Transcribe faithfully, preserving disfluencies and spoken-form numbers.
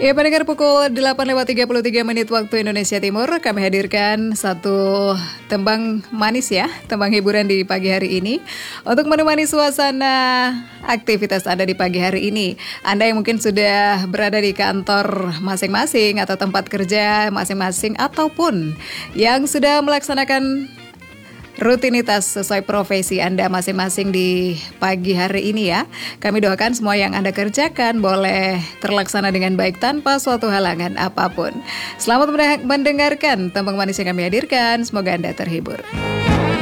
Ya, pendengar pukul delapan lewat tiga puluh tiga menit waktu Indonesia Timur, kami hadirkan satu tembang manis ya, tembang hiburan di pagi hari ini untuk menemani suasana aktivitas Anda di pagi hari ini. Anda yang mungkin sudah berada di kantor masing-masing atau tempat kerja masing-masing, ataupun yang sudah melaksanakan rutinitas sesuai profesi Anda masing-masing di pagi hari ini ya. Kami doakan semua yang Anda kerjakan boleh terlaksana dengan baik tanpa suatu halangan apapun. Selamat mendengarkan tembang manis yang kami hadirkan. Semoga Anda terhibur.